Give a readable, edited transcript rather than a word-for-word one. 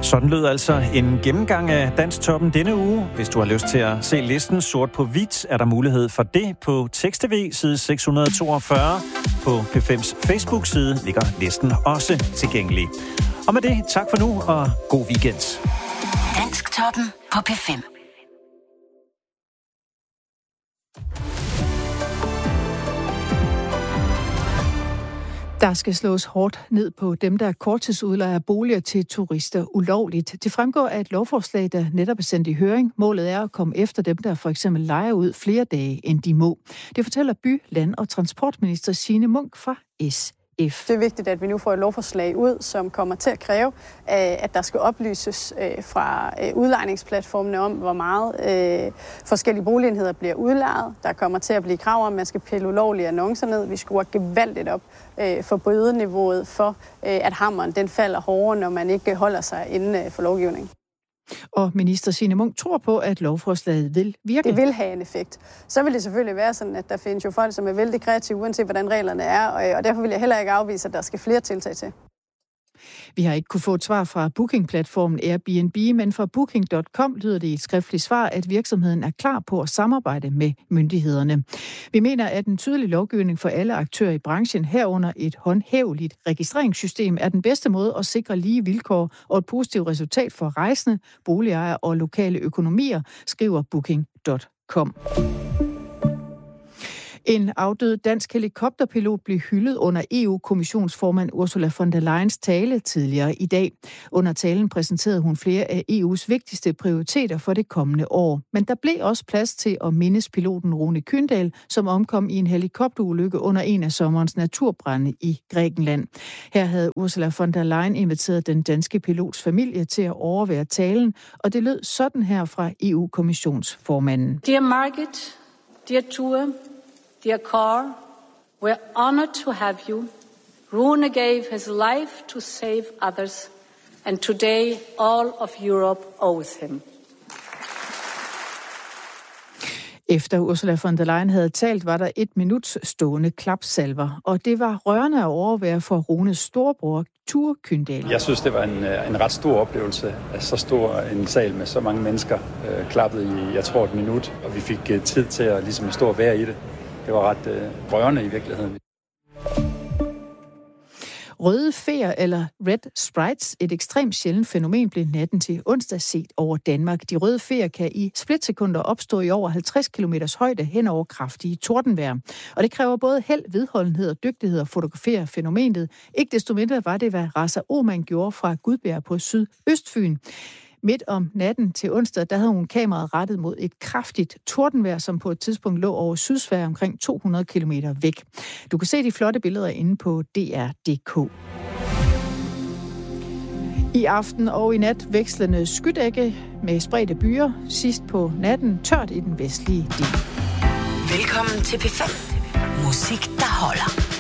Sådan lød altså en gennemgang af Dansktoppen denne uge. Hvis du har lyst til at se listen sort på hvidt, er der mulighed for det på Tekst-TV side 642. På P5's Facebook-side ligger listen også tilgængelig. Og med det, tak for nu og god weekend. Dansktoppen på P5. Der skal slås hårdt ned på dem, der korttidsudlejer boliger til turister ulovligt. Det fremgår af et lovforslag, der netop er sendt i høring. Målet er at komme efter dem, der for eksempel lejer ud flere dage, end de må. Det fortæller by-, land- og transportminister Signe Munk fra SF. Det er vigtigt, at vi nu får et lovforslag ud, som kommer til at kræve, at der skal oplyses fra udlejningsplatformene om, hvor meget forskellige boligenheder bliver udlejet. Der kommer til at blive krav om, at man skal pille ulovlige annoncer ned. Vi skruer gevaldigt op for bødeniveauet for, at hammeren den falder hårdere, når man ikke holder sig inden for lovgivningen. Og minister Signe Munk tror på, at lovforslaget vil virke. Det vil have en effekt. Så vil det selvfølgelig være sådan, at der findes jo folk, som er vældig kreative, uanset hvordan reglerne er, og derfor vil jeg heller ikke afvise, at der skal flere tiltag til. Vi har ikke kunne få et svar fra booking-platformen Airbnb, men fra Booking.com lyder det i et skriftligt svar, at virksomheden er klar på at samarbejde med myndighederne. Vi mener, at en tydelig lovgivning for alle aktører i branchen, herunder et håndhæveligt registreringssystem, er den bedste måde at sikre lige vilkår og et positivt resultat for rejsende, boligejere og lokale økonomier, skriver Booking.com. En afdød dansk helikopterpilot blev hyldet under EU-kommissionsformand Ursula von der Leyens tale tidligere i dag. Under talen præsenterede hun flere af EU's vigtigste prioriteter for det kommende år. Men der blev også plads til at mindes piloten Rune Kyndal, som omkom i en helikopterulykke under en af sommerens naturbrande i Grækenland. Her havde Ursula von der Leyen inviteret den danske pilots familie til at overvære talen, og det lød sådan her fra EU-kommissionsformanden. Dear Margit, dear Ture, dear Carl, we're honored to have you. Rune gave his life to save others, and today all of Europe owes him. Efter Ursula von der Leyen havde talt, var der 1 minuts stående klapsalver, og det var rørende at overvære for Runes storebror, Ture Kyndal. Jeg synes, det var en ret stor oplevelse, at så stor en sal med så mange mennesker klappede i, jeg tror, 1 minut, og vi fik tid til at ligesom stå og være i det. Det var ret rørende i virkeligheden. Røde feer eller red sprites, et ekstremt sjældent fænomen, blev natten til onsdag set over Danmark. De røde feer kan i splitsekunder opstå i over 50 km højde hen over kraftige tordenvejr. Og det kræver både held, vedholdenhed og dygtighed at fotografere fænomenet. Ikke desto mindre var det, hvad Rasa Oman gjorde fra Gudbjerg på Sydøstfyn. Midt om natten til onsdag, der havde hun kameraet rettet mod et kraftigt tordenvejr, som på et tidspunkt lå over Sydsverige omkring 200 km væk. Du kan se de flotte billeder inde på dr.dk. I aften og i nat vekslende skydække med spredte byer. Sidst på natten tørt i den vestlige del. Velkommen til P5. Musik, der holder.